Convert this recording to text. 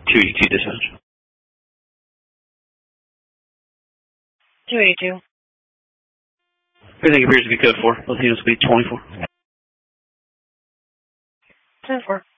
282 dispatch. 282. Everything appears to be code 4. Latino speed 24. 10-4.